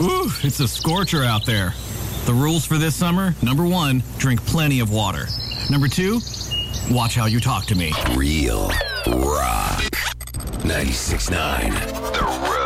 Whew, it's a scorcher out there. The rules for this summer: number 1, drink plenty of water. Number 2, watch how you talk to me. Real rock. 96.9. The Road.